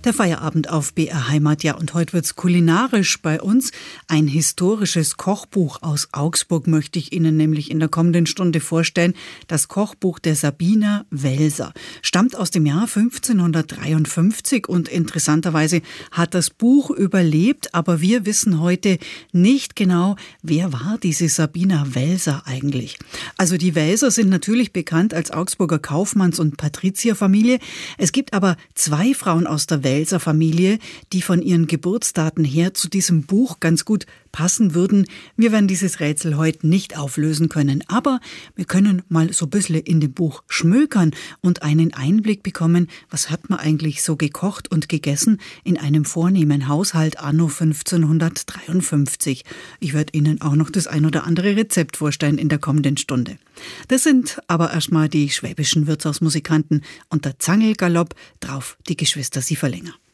Der Feierabend auf BR Heimat, ja, und heute wird's kulinarisch bei uns. Ein historisches Kochbuch aus Augsburg möchte ich Ihnen nämlich in der kommenden Stunde vorstellen. Das Kochbuch der Sabina Welser stammt aus dem Jahr 1553 und interessanterweise hat das Buch überlebt, aber wir wissen heute nicht genau, wer war diese Sabina Welser eigentlich. Also die Welser sind natürlich bekannt als Augsburger Kaufmanns- und Patrizierfamilie. Es gibt aber zwei Frauen aus der Welser Familie, die von ihren Geburtsdaten her zu diesem Buch ganz gut passen würden. Wir werden dieses Rätsel heute nicht auflösen können, aber wir können mal so ein bisschen in dem Buch schmökern und einen Einblick bekommen, was hat man eigentlich so gekocht und gegessen in einem vornehmen Haushalt anno 1553. Ich werde Ihnen auch noch das ein oder andere Rezept vorstellen in der kommenden Stunde. Das sind aber erstmal die schwäbischen Wirtshausmusikanten und der Zangelgalopp, drauf die Geschwister Sieferlenger.